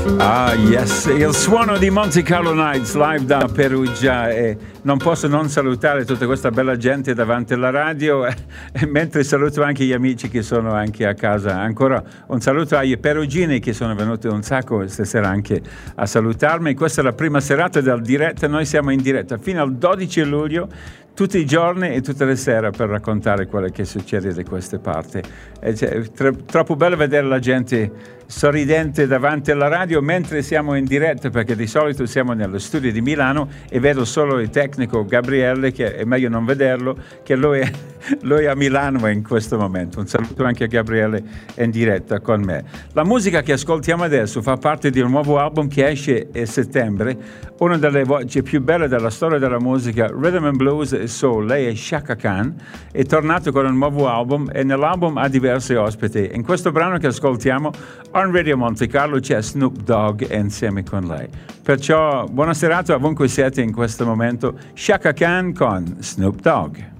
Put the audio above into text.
Ah, yes, il suono di Monte Carlo Nights live da Perugia e non posso non salutare tutta questa bella gente davanti alla radio e mentre saluto anche gli amici che sono anche a casa. Ancora un saluto agli perugini che sono venuti un sacco stasera anche a salutarmi. Questa è la prima serata del diretta, noi siamo in diretta fino al 12 luglio. Tutti i giorni e tutte le sere per raccontare quello che succede da queste parti. È troppo bello vedere la gente sorridente davanti alla radio mentre siamo in diretta, perché di solito siamo nello studio di Milano e vedo solo il tecnico Gabriele, che è meglio non vederlo, che lui è a Milano in questo momento. Un saluto anche a Gabriele in diretta con me. La musica che ascoltiamo adesso fa parte di un nuovo album che esce a settembre, una delle voci più belle della storia della musica Rhythm and Blues e Soul. Lei è Chaka Khan, è tornato con un nuovo album e nell'album ha diversi ospiti. In questo brano che ascoltiamo on Radio Monte Carlo c'è Snoop Dogg insieme con lei. Perciò buona serata ovunque siete in questo momento. Chaka Khan con Snoop Dogg.